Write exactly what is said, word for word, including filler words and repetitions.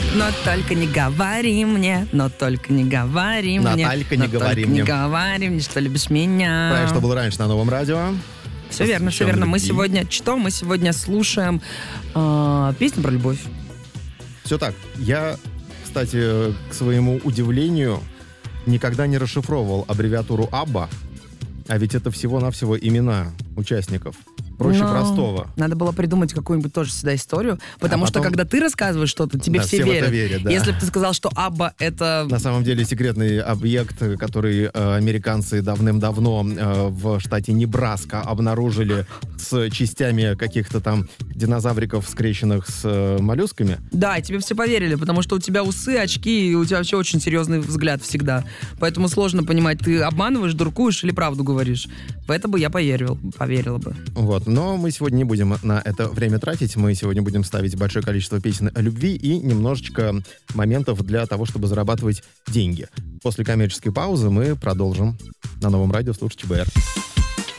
Но только не говори мне, но только не говори мне. Наталька, не но говори только мне. не говори мне, что любишь меня. Правильно, что было раньше на Новом радио. Все верно, все верно. Мы любви. сегодня, что? Мы сегодня слушаем э, песню про любовь. Все так. Я, кстати, к своему удивлению, никогда не расшифровывал аббревиатуру АББА, а ведь это всего-навсего имена участников. Проще Но простого. Надо было придумать какую-нибудь тоже сюда историю, потому А что потом- когда ты рассказываешь что-то, тебе Да, все, все в это верят. верят, да. Если бы ты сказал, что Абба это... На самом деле секретный объект, который э, американцы давным-давно э, в штате Небраска обнаружили с частями каких-то там динозавриков, скрещенных с э, моллюсками. Да, и тебе все поверили, потому что у тебя усы, очки, и у тебя вообще очень серьезный взгляд всегда. Поэтому сложно понимать, ты обманываешь, дуркуешь или правду говоришь. В это бы я поверил, поверила бы. Вот. Но мы сегодня не будем на это время тратить. Мы сегодня будем ставить большое количество песен о любви и немножечко моментов для того, чтобы зарабатывать деньги. После коммерческой паузы мы продолжим на Новом радио слушать ЧБР.